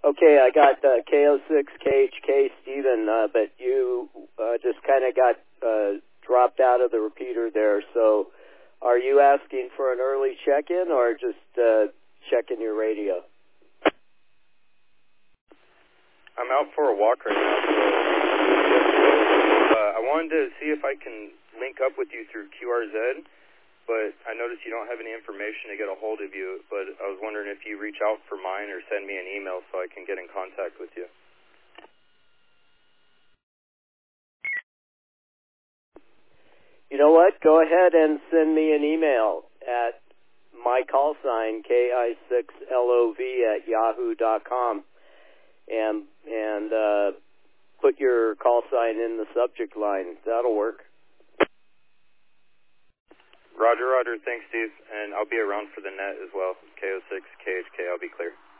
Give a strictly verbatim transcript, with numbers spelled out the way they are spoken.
Okay, I got uh, K O six K H K, Stephen, uh, but you uh, just kind of got uh, dropped out of the repeater there. So are you asking for an early check-in or just uh, checking your radio? I'm out for a walk right now, so uh, I wanted to see if I can link up with you through Q R Z, but I noticed you don't have any information to get a hold of you, but I was wondering if you reach out for mine or send me an email so I can get in contact with you. You know what? Go ahead and send me an email at my call sign, K I six L O V at yahoo dot com. And and uh, put your call sign in the subject line. That'll work. Roger, Roger. Thanks, Steve. And I'll be around for the net as well. K O six K H K, I'll be clear.